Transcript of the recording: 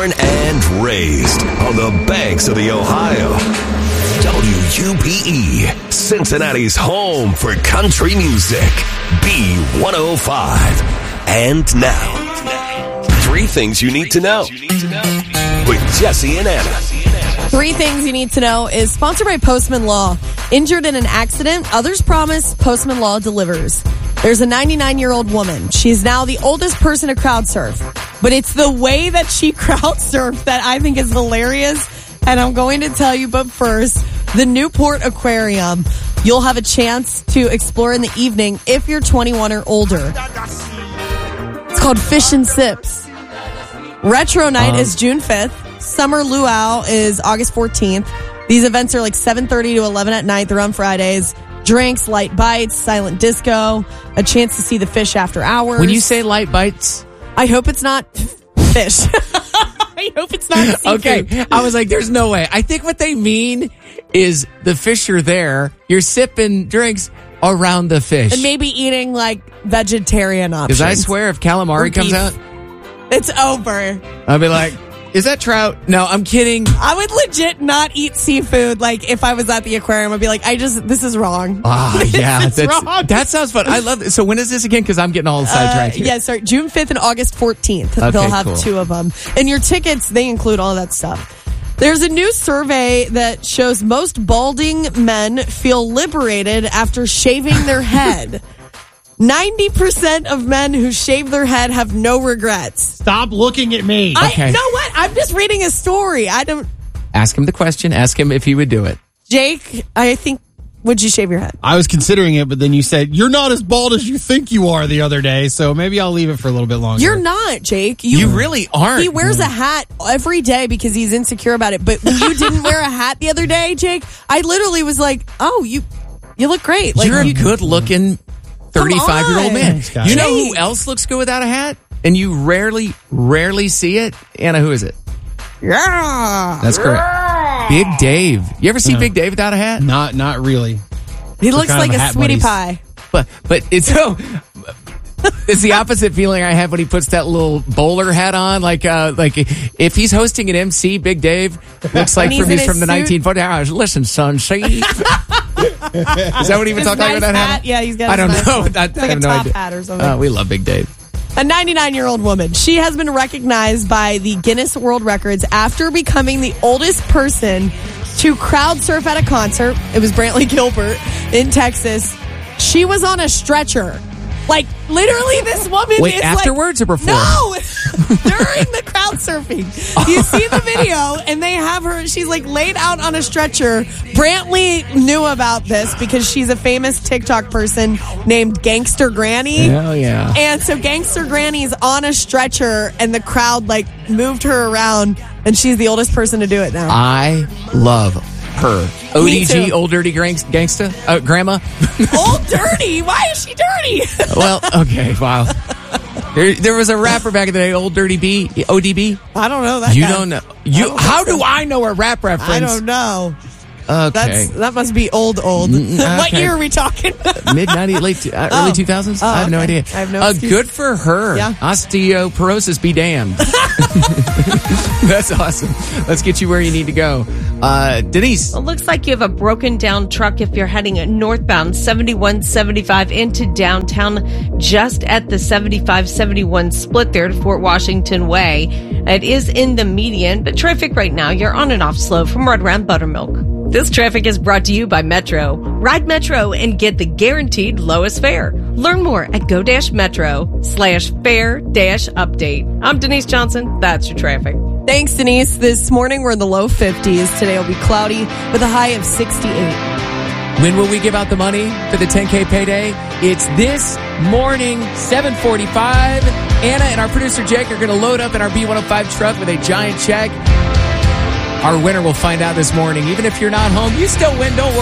Born and raised on the banks of the Ohio. WUPE, Cincinnati's home for country music. B105. And now, 3 things you need to know with Jesse and Anna. 3 things you need to know is sponsored by Postman Law. Injured in an accident, others promise, Postman Law delivers. There's a 99-year-old woman. She's now the oldest person to crowd surf. But it's the way that she crowd surfed that I think is hilarious. And I'm going to tell you, but first, the Newport Aquarium. You'll have a chance to explore in the evening if you're 21 or older. It's called Fish and Sips. Retro Night is June 5th. Summer Luau is August 14th. These events are like 7:30 to 11 at night. They're on Fridays. Drinks, light bites, silent disco, a chance to see the fish after hours. When you say light bites, I hope it's not fish. I hope it's not seafood. Okay, I was like, there's no way. I think what they mean is the fish are there. You're sipping drinks around the fish. And maybe eating like vegetarian options. Because I swear if calamari comes out, it's over. I'll be like, is that trout? No, I'm kidding. I would legit not eat seafood. Like if I was at the aquarium, I'd be like, this is wrong. Yeah, This is wrong. That sounds fun. I love it. So when is this again? Because I'm getting all sidetracked here. Yeah, sorry, June 5th and August 14th. Okay, They'll have cool. 2 of them. And your tickets, they include all that stuff. There's a new survey that shows most balding men feel liberated after shaving their head. 90% of men who shave their head have no regrets. Stop looking at me. Okay. You know what? I'm just reading a story. I don't. Ask him the question. Ask him if he would do it. Jake, I think, would you shave your head? I was considering it, but then you said, you're not as bald as you think you are the other day, so maybe I'll leave it for a little bit longer. You're not, Jake. You really aren't. He wears a hat every day because he's insecure about it. But when you didn't wear a hat the other day, Jake, I literally was like, oh, you look great. Like, You're a good-looking 35-year-old man. Thanks, You know who else looks good without a hat? And you rarely see it? Anna, who is it? Yeah. That's correct. Big Dave. You ever see Big Dave without a hat? Not really. He looks kind of like a hat sweetie buddies. pie. But it's so... It's the opposite feeling I have when he puts that little bowler hat on. Like if he's hosting an MC, Big Dave looks like he's he's in from the his suit? 1940s. Listen, son, see? Is that what he was talking Nice about that hat? Yeah, he's got I don't nice know. one. I It's like have a no top idea. hat or something. We love Big Dave. A 99-year-old woman. She has been recognized by the Guinness World Records after becoming the oldest person to crowd surf at a concert. It was Brantley Gilbert in Texas. She was on a stretcher. Like, literally, this woman Wait, is afterwards like, or before? No! During the crowd surfing. You see the video, and they have her, she's like laid out on a stretcher. Brantley knew about this because she's a famous TikTok person named Gangster Granny. Hell yeah. And so Gangster Granny's on a stretcher, and the crowd like moved her around, and she's the oldest person to do it now. I love her. Me ODG, too. Old Dirty Gangsta? Grandma? Old dirty? Why is she dirty? Well, okay, wow. There was a rapper back in the day, Old Dirty B, ODB. I don't know that. You guy. don't know. How do I know a rap reference? I don't know. Okay. That must be old. What okay. year are we talking? Mid-90s, early 2000s? I have no idea. I have no excuse. Good for her. Yeah. Osteoporosis be damned. That's awesome. Let's get you where you need to go. Denise. Well, looks like you have a broken down truck if you're heading northbound 7175 into downtown, just at the 75-71 split there to Fort Washington Way. It is in the median, but traffic right now, you're on and off slow from right around Buttermilk. This traffic is brought to you by Metro. Ride Metro and get the guaranteed lowest fare. Learn more at go-metro.com/fare-update. I'm Denise Johnson. That's your traffic. Thanks, Denise. This morning we're in the low 50s. Today will be cloudy with a high of 68. When will we give out the money for the 10K payday? It's this morning, 7:45. Anna and our producer Jake are going to load up in our B105 truck with a giant check. Our winner will find out this morning. Even if you're not home, you still win. Don't worry.